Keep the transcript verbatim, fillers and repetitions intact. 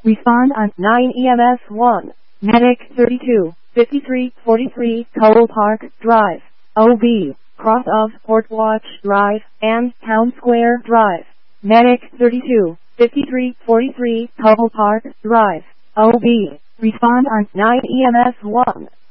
Respond on nine E M S one. Medic thirty-two, fifty-three forty-three Cole Park Drive, O B, cross of Portwatch Drive and Town Square Drive. Medic thirty-two, fifty-three forty-three Cole Park Drive, O B. Respond on nine E M S one.